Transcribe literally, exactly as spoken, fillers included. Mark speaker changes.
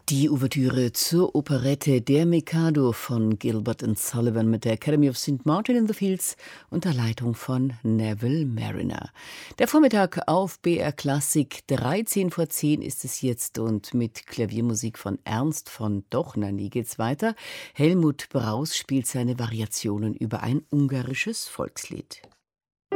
Speaker 1: Die Ouvertüre zur Operette Der Mikado von Gilbert and Sullivan mit der Academy of Saint Martin in the Fields unter Leitung von Neville Marriner. Der Vormittag auf B R Klassik, dreizehn vor zehn ist es jetzt und mit Klaviermusik von Ernst von Dohnányi geht's weiter. Helmut Braus spielt seine Variationen über ein ungarisches Volkslied.